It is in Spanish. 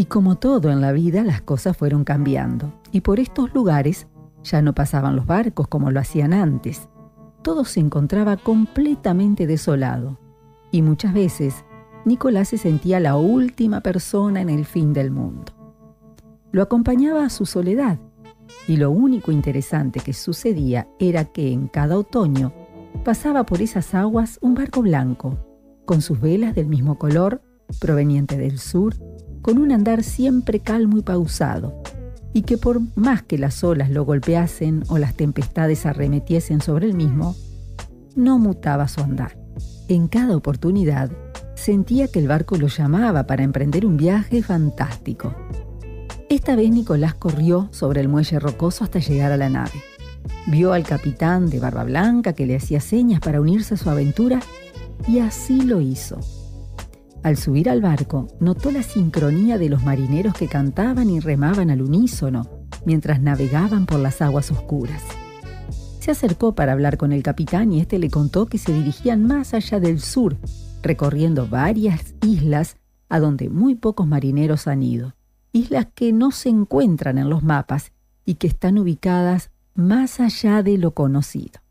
como todo en la vida, las cosas fueron cambiando, y por estos lugares ya no pasaban los barcos como lo hacían antes. Todo se encontraba completamente desolado, y muchas veces Nicolás se sentía la última persona en el fin del mundo. Lo acompañaba a su soledad, y lo único interesante que sucedía era que en cada otoño pasaba por esas aguas un barco blanco, con sus velas del mismo color, proveniente del sur, con un andar siempre calmo y pausado, y que por más que las olas lo golpeasen o las tempestades arremetiesen sobre el mismo, no mutaba su andar. En cada oportunidad sentía que el barco lo llamaba para emprender un viaje fantástico. Esta vez Nicolás corrió sobre el muelle rocoso hasta llegar a la nave. Vio al capitán de barba blanca que le hacía señas para unirse a su aventura, y así lo hizo. Al subir al barco, notó la sincronía de los marineros que cantaban y remaban al unísono mientras navegaban por las aguas oscuras. Se acercó para hablar con el capitán y éste le contó que se dirigían más allá del sur, recorriendo varias islas a donde muy pocos marineros han ido. Islas que no se encuentran en los mapas y que están ubicadas más allá de lo conocido.